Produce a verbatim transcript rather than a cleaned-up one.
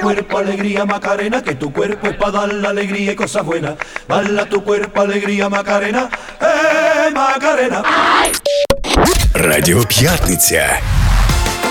cuerpo alegría Macarena, que tu cuerpo es para dar la alegría y cosas buenas. Bala tu cuerpo alegría Macarena, eh Macarena. Радіо П'ятниця.